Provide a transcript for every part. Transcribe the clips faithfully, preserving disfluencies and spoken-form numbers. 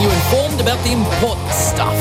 you informed about the important stuff.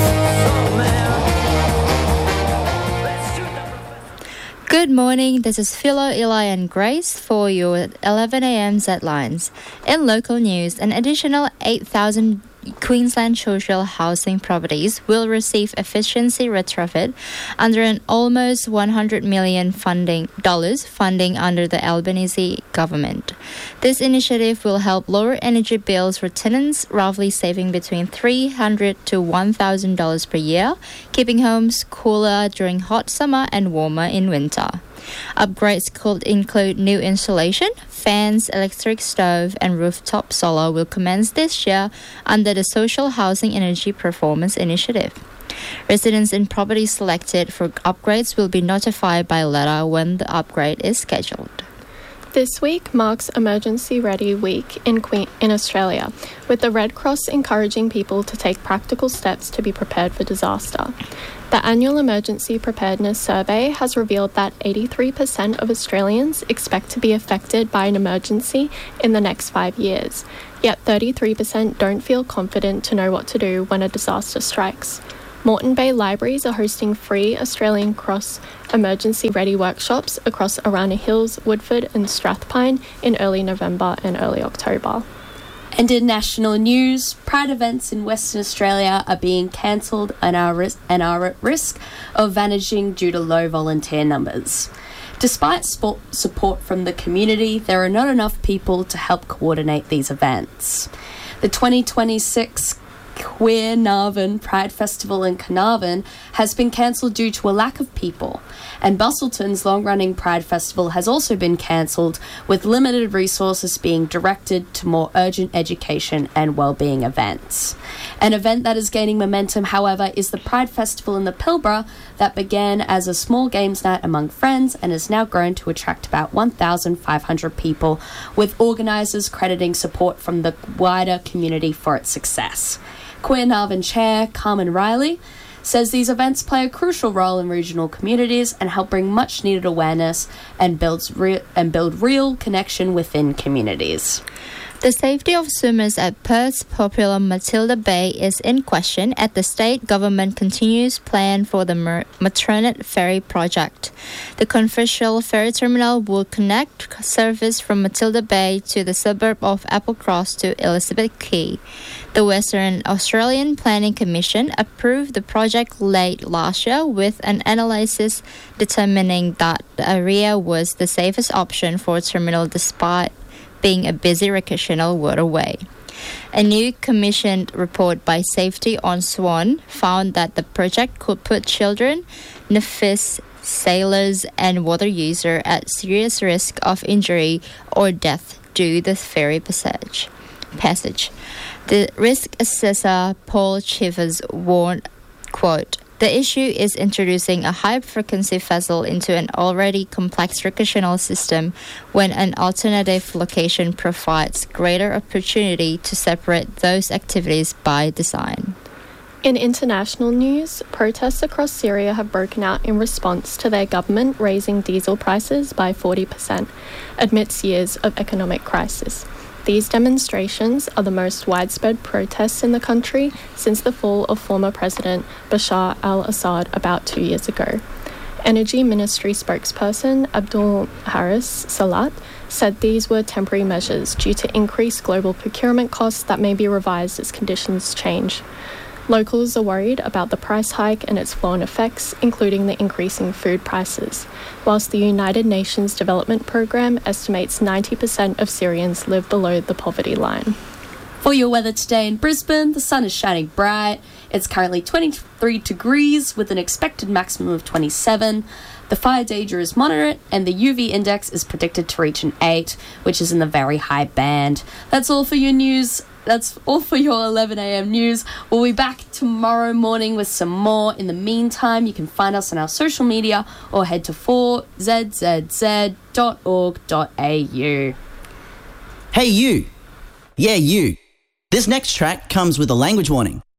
Good morning, this is Philo, Eli and Grace for your eleven a.m. headlines. In local news, an additional eight thousand Queensland social housing properties will receive efficiency retrofit under an almost one hundred million dollars funding, dollars funding under the Albanese government. This initiative will help lower energy bills for tenants, roughly saving between three hundred dollars to one thousand dollars per year, keeping homes cooler during hot summer and warmer in winter. Upgrades could include new insulation, fans, electric stove, and rooftop solar will commence this year under the Social Housing Energy Performance Initiative. Residents in properties selected for upgrades will be notified by letter when the upgrade is scheduled. This week marks Emergency Ready Week in Queen- in Australia, with the Red Cross encouraging people to take practical steps to be prepared for disaster. The annual Emergency Preparedness Survey has revealed that eighty-three percent of Australians expect to be affected by an emergency in the next five years, yet thirty-three percent don't feel confident to know what to do when a disaster strikes. Moreton Bay Libraries are hosting free Australian Cross emergency ready workshops across Arana Hills, Woodford and Strathpine in early November and early October. And in national news, Pride events in Western Australia are being cancelled and are, ris- and are at risk of vanishing due to low volunteer numbers. Despite sport support from the community, there are not enough people to help coordinate these events. The twenty twenty-six Queer Narvan Pride Festival in Carnarvon has been cancelled due to a lack of people, and Bustleton's long-running Pride Festival has also been cancelled, with limited resources being directed to more urgent education and wellbeing events. An event that is gaining momentum, however, is the Pride Festival in the Pilbara that began as a small games night among friends and has now grown to attract about one thousand five hundred people, with organisers crediting support from the wider community for its success. Queer Narvan Chair Carmen Riley says these events play a crucial role in regional communities and help bring much needed awareness and builds re- and build real connection within communities. The safety of swimmers at Perth's popular Matilda Bay is in question as the state government continues plan for the Mer- Matronette Ferry project. The controversial ferry terminal will connect service from Matilda Bay to the suburb of Applecross to Elizabeth Quay. The Western Australian Planning Commission approved the project late last year with an analysis determining that the area was the safest option for a terminal despite being a busy recreational waterway. A new commissioned report by Safety on Swan found that the project could put children, novice sailors and water users at serious risk of injury or death due to the ferry passage. passage. The risk assessor Paul Chivers warned, quote, "The issue is introducing a high-frequency vessel into an already complex recreational system when an alternative location provides greater opportunity to separate those activities by design." In international news, protests across Syria have broken out in response to their government raising diesel prices by forty percent amidst years of economic crisis. These demonstrations are the most widespread protests in the country since the fall of former President Bashar al-Assad about two years ago. Energy Ministry spokesperson Abdul Haris Salat said these were temporary measures due to increased global procurement costs that may be revised as conditions change. Locals are worried about the price hike and its flow-on effects, including the increasing food prices, whilst the United Nations Development Programme estimates ninety percent of Syrians live below the poverty line. For your weather today in Brisbane, the sun is shining bright. It's currently twenty-three degrees with an expected maximum of twenty-seven. The fire danger is moderate and the U V index is predicted to reach an eight, which is in the very high band. That's all for your news. That's all for your eleven a.m. news. We'll be back tomorrow morning with some more. In the meantime, you can find us on our social media or head to four z z z dot org dot a u. Hey you! Yeah, you! This next track comes with a language warning.